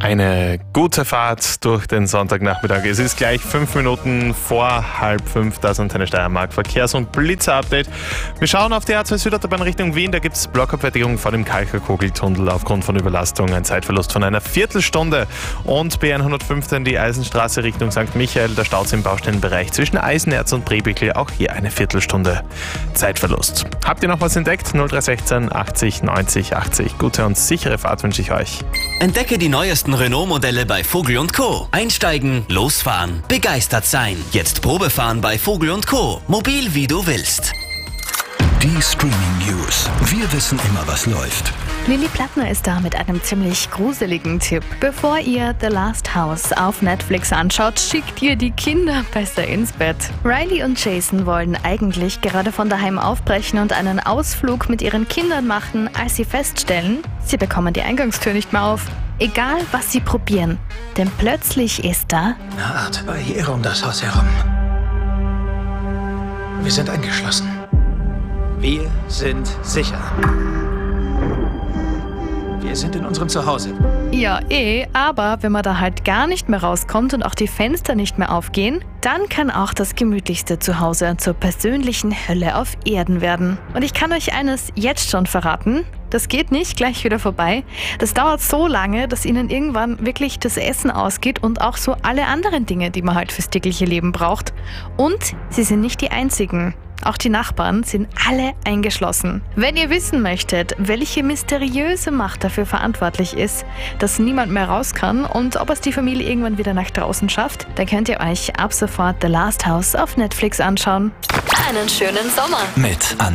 Eine gute Fahrt durch den Sonntagnachmittag. Es ist gleich 5 Minuten vor 4:30. Das Antenne Steiermark Verkehrs- und Blitzer-Update. Wir schauen auf die A2 Südautobahn Richtung Wien. Da gibt es Blockabfertigung vor dem Kalkerkogeltunnel aufgrund von Überlastung. Ein Zeitverlust von einer Viertelstunde. Und B115 die Eisenstraße Richtung St. Michael. Der Stau im Baustellenbereich zwischen Eisenerz und Brebickel. Auch hier eine Viertelstunde Zeitverlust. Habt ihr noch was entdeckt? 0316 80 90 80. Gute und sichere Fahrt wünsche ich euch. Entdecke die neuesten Renault-Modelle bei Vogel & Co. Einsteigen, losfahren, begeistert sein. Jetzt Probefahren bei Vogel & Co. Mobil wie du willst. Die Streaming News. Wir wissen immer, was läuft. Lilly Plattner ist da mit einem ziemlich gruseligen Tipp. Bevor ihr The Last House auf Netflix anschaut, schickt ihr die Kinder besser ins Bett. Riley und Jason wollen eigentlich gerade von daheim aufbrechen und einen Ausflug mit ihren Kindern machen, als sie feststellen, sie bekommen die Eingangstür nicht mehr auf. Egal, was sie probieren. Denn plötzlich ist da eine Art Barriere um das Haus herum. Wir sind eingeschlossen. Wir sind sicher. Wir sind in unserem Zuhause. ja aber wenn man da halt gar nicht mehr rauskommt und auch die Fenster nicht mehr aufgehen, dann kann auch das gemütlichste Zuhause zur persönlichen Hölle auf Erden werden. Und ich kann euch eines jetzt schon verraten, das geht nicht gleich wieder vorbei. Das dauert so lange, dass ihnen irgendwann wirklich das Essen ausgeht und auch so alle anderen Dinge, die man halt fürs tägliche Leben braucht. Und sie sind nicht die einzigen. Auch die Nachbarn sind alle eingeschlossen. Wenn ihr wissen möchtet, welche mysteriöse Macht dafür verantwortlich ist, dass niemand mehr raus kann und ob es die Familie irgendwann wieder nach draußen schafft, dann könnt ihr euch ab sofort The Last House auf Netflix anschauen. Einen schönen Sommer. Mit